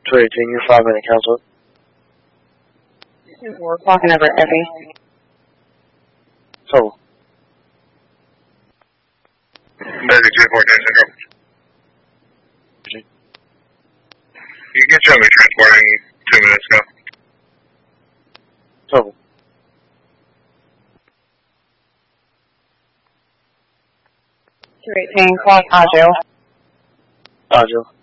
218, you're 5 minute council. We're clocking over Effie. Total. 3214 Central. You can show me transporting 2 minutes ago. Total. 218, clock Agile. Agile.